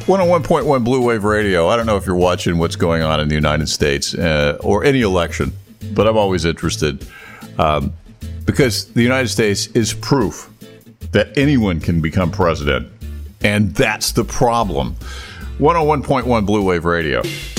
101.1 Blue Wave Radio. I don't know if you're watching what's going on in the United States or any election, but I'm always interested because the United States is proof that anyone can become president, and that's the problem. 101.1 Blue Wave Radio.